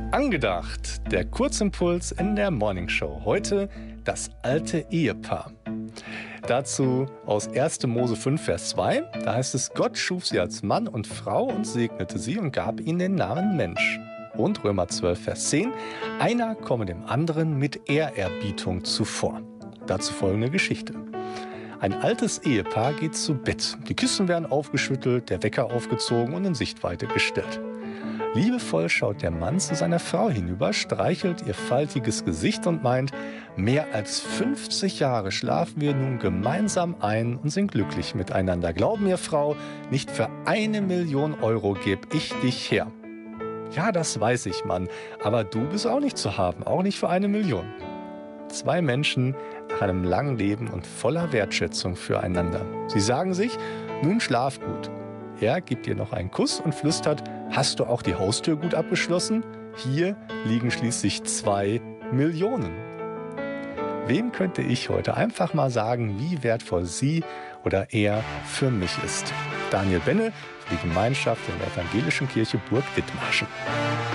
Angedacht, der Kurzimpuls in der Morningshow. Heute das alte Ehepaar. Dazu aus 1. Mose 5, Vers 2. Da heißt es, Gott schuf sie als Mann und Frau und segnete sie und gab ihnen den Namen Mensch. Und Römer 12, Vers 10. Einer komme dem anderen mit Ehrerbietung zuvor. Dazu folgende Geschichte. Ein altes Ehepaar geht zu Bett. Die Kissen werden aufgeschüttelt, der Wecker aufgezogen und in Sichtweite gestellt. Liebevoll schaut der Mann zu seiner Frau hinüber, streichelt ihr faltiges Gesicht und meint, mehr als 50 Jahre schlafen wir nun gemeinsam ein und sind glücklich miteinander. Glaub mir, Frau, nicht für 1 Million Euro gebe ich dich her. Ja, das weiß ich, Mann, aber du bist auch nicht zu haben, auch nicht für 1 Million. 2 Menschen nach einem langen Leben und voller Wertschätzung füreinander. Sie sagen sich, nun schlaf gut. Er gibt ihr noch einen Kuss und flüstert, hast du auch die Haustür gut abgeschlossen? Hier liegen schließlich 2 Millionen. Wem könnte ich heute einfach mal sagen, wie wertvoll sie oder er für mich ist? Daniel Benne für die Gemeinschaft in der Evangelischen Kirche Burg Dithmarschen.